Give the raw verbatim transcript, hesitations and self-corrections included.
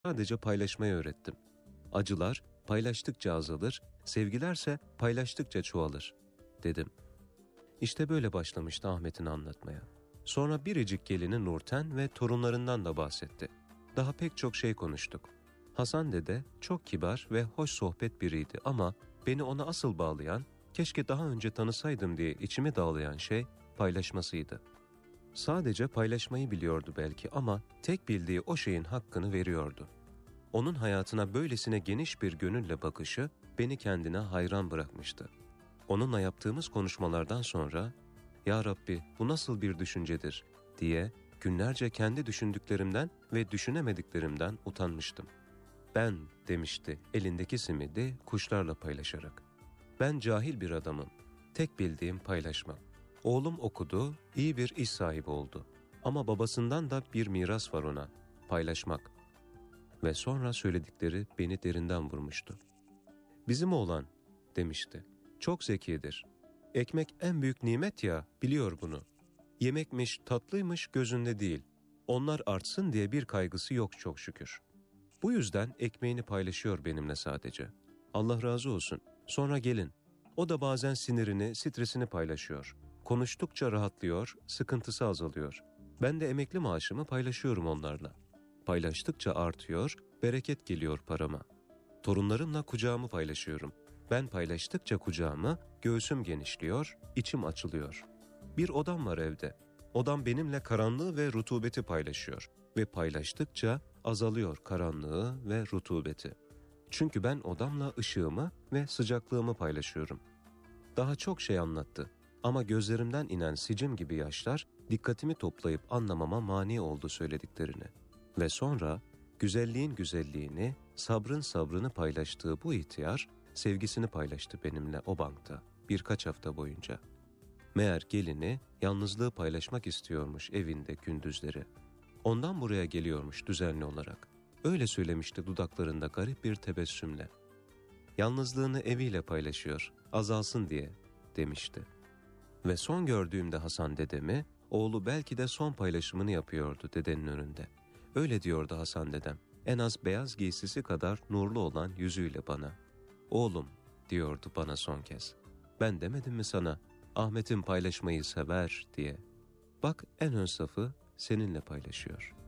sadece paylaşmayı öğrettim. Acılar paylaştıkça azalır, sevgilerse paylaştıkça çoğalır, dedim. İşte böyle başlamıştı Ahmet'in anlatmaya. Sonra biricik gelini Nurten ve torunlarından da bahsetti. Daha pek çok şey konuştuk. Hasan dede çok kibar ve hoş sohbet biriydi ama beni ona asıl bağlayan, keşke daha önce tanısaydım diye içimi dağlayan şey paylaşmasıydı. Sadece paylaşmayı biliyordu belki ama tek bildiği o şeyin hakkını veriyordu. Onun hayatına böylesine geniş bir gönülle bakışı beni kendine hayran bırakmıştı. Onunla yaptığımız konuşmalardan sonra "Ya Rabbi, bu nasıl bir düşüncedir?" diye günlerce kendi düşündüklerimden ve düşünemediklerimden utanmıştım. "Ben," demişti elindeki simidi kuşlarla paylaşarak. "Ben cahil bir adamım. Tek bildiğim paylaşmak. Oğlum okudu, iyi bir iş sahibi oldu. Ama babasından da bir miras var ona, paylaşmak." Ve sonra söyledikleri beni derinden vurmuştu. "Bizim oğlan," demişti, "çok zekidir. Ekmek en büyük nimet ya, biliyor bunu. Yemekmiş, tatlıymış gözünde değil. Onlar artsın diye bir kaygısı yok çok şükür. Bu yüzden ekmeğini paylaşıyor benimle sadece. Allah razı olsun. Sonra gelin. O da bazen sinirini, stresini paylaşıyor. Konuştukça rahatlıyor, sıkıntısı azalıyor. Ben de emekli maaşımı paylaşıyorum onlarla. Paylaştıkça artıyor, bereket geliyor parama. Torunlarımla kucağımı paylaşıyorum. Ben paylaştıkça kucağımı, göğsüm genişliyor, içim açılıyor. Bir odam var evde. Odam benimle karanlığı ve rutubeti paylaşıyor. Ve paylaştıkça azalıyor karanlığı ve rutubeti. Çünkü ben odamla ışığımı ve sıcaklığımı paylaşıyorum." Daha çok şey anlattı. Ama gözlerimden inen sicim gibi yaşlar dikkatimi toplayıp anlamama mani oldu söylediklerini. Ve sonra güzelliğin güzelliğini, sabrın sabrını paylaştığı bu ihtiyar, sevgisini paylaştı benimle o bankta birkaç hafta boyunca. Meğer gelini yalnızlığı paylaşmak istiyormuş evinde gündüzleri. Ondan buraya geliyormuş düzenli olarak. Öyle söylemişti dudaklarında garip bir tebessümle. Yalnızlığını eviyle paylaşıyor, azalsın diye, demişti. Ve son gördüğümde Hasan dedemi, oğlu belki de son paylaşımını yapıyordu dedenin önünde. Öyle diyordu Hasan dedem, en az beyaz giysisi kadar nurlu olan yüzüyle bana. "Oğlum," diyordu bana son kez. "Ben demedim mi sana, Ahmet'im paylaşmayı sever diye. Bak en ön safı seninle paylaşıyor."